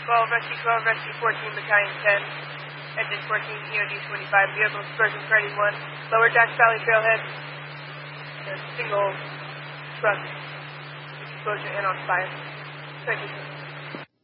12, Rescue 12, Rescue 14, Battalion 10, Engine 14, EOD 25, vehicle explosion Freddy 1, Lower Dash Valley Trailhead, a single truck explosion and on fire. Thank you, sir.